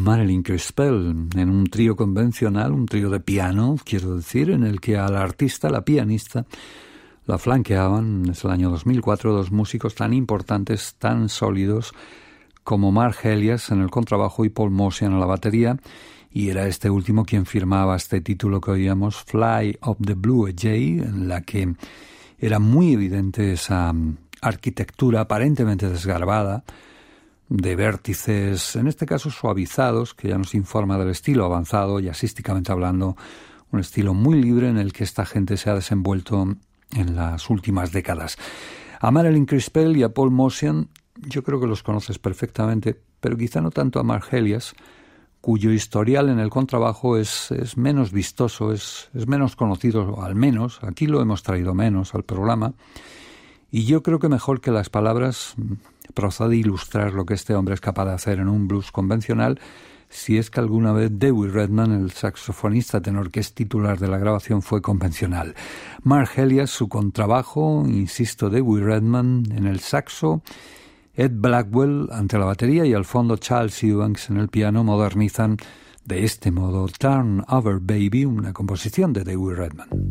Marilyn Crispell en un trío convencional, un trío de piano, quiero decir, en el que al artista, la pianista, la flanqueaban desde el año 2004 dos músicos tan importantes, tan sólidos como Mark Elias en el contrabajo y Paul Motian en la batería, y era este último quien firmaba este título que oíamos, Fly of the Blue Jay, en la que era muy evidente esa arquitectura aparentemente desgarbada, de vértices, en este caso suavizados, que ya nos informa del estilo avanzado, jazzísticamente hablando, un estilo muy libre en el que esta gente se ha desenvuelto en las últimas décadas. A Marilyn Crispell y a Paul Motian yo creo que los conoces perfectamente, pero quizá no tanto a Mark Elias, cuyo historial en el contrabajo es menos vistoso, es menos conocido, o al menos, aquí lo hemos traído menos al programa, y yo creo que mejor que las palabras procede ilustrar lo que este hombre es capaz de hacer en un blues convencional, si es que alguna vez Dewey Redman, el saxofonista tenor que es titular de la grabación, fue convencional. Mark Elias, su contrabajo, insisto, Dewey Redman en el saxo, Ed Blackwell ante la batería y al fondo Charles Eubanks en el piano modernizan de este modo Turn Over Baby, una composición de Dewey Redman.